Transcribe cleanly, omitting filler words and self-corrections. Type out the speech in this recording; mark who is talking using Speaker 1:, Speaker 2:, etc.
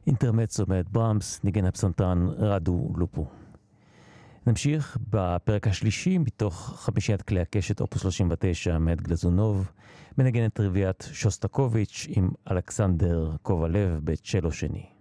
Speaker 1: אינטרמצו מאת ברמס, ניגן הפסנתרן רדו לופו. נמשיך בפרק השלישי מתוך חמישיית כלי הקשת אופוס 39 מאת גלזונוב, מנגן את רביעיית שוסטקוביץ' עם אלכסנדר קובלב בצ'לו שני.